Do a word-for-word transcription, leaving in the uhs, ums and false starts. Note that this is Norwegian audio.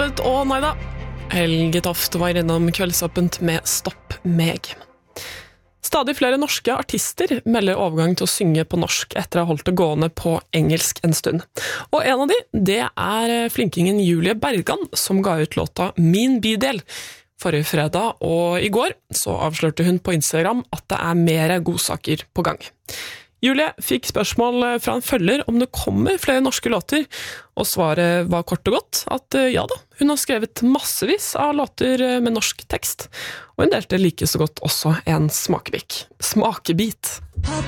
Kveldsåpent, og nei da. Helge Toft var innom Kveldsåpent med Stopp meg. Stadig flere norske artister melder overgang til å synge på norsk etter å ha holdt det gående på engelsk en stund. Og en av de, det er flinkingen Julie Bergan, som ga ut låta Min bydel forrige fredag, og i går så avslørte hun på Instagram at det er mer godsaker på gang. Julie fikk spørsmål fra en følger om det kommer flere norske låter, og svaret var kort og godt at ja da, hun har skrevet massevis av låter med norsk tekst, og hun delte like så godt også en smakebit. Smakebit.